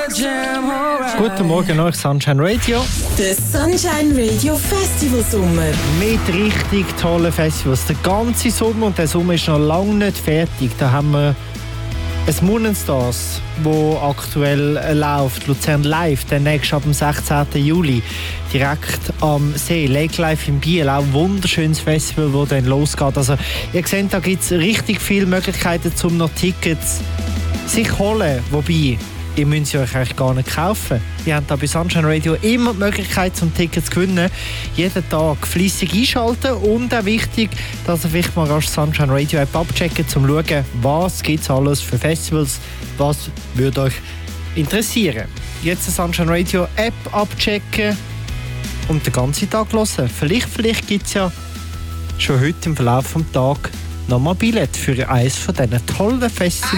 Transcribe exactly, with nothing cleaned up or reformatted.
Guten Morgen euch, Sunshine Radio. Der Sunshine Radio Festival Sommer. Mit richtig tollen Festivals. Der ganze Sommer, und der Sommer ist noch lange nicht fertig. Da haben wir ein Moonenstars, wo aktuell läuft. Luzern Live, der nächste ab dem sechzehnten Juli. Direkt am See. Lake Life in Biel. Auch ein wunderschönes Festival, das dann losgeht. Also, ihr seht, da gibt es richtig viele Möglichkeiten, um noch Tickets sich holen. Wobei, ihr müsst sie euch eigentlich gar nicht kaufen. Ihr habt da bei Sunshine Radio immer die Möglichkeit, zum Ticket zu gewinnen. Jeden Tag fleissig einschalten und auch wichtig, dass ihr vielleicht mal rasch Sunshine Radio App abchecken, um zu schauen, was gibt es alles für Festivals, was würde euch interessieren. Jetzt die Sunshine Radio App abchecken und den ganzen Tag hören. Vielleicht, vielleicht gibt es ja schon heute im Verlauf des Tages noch mal Billett für eines von diesen tollen Festivals.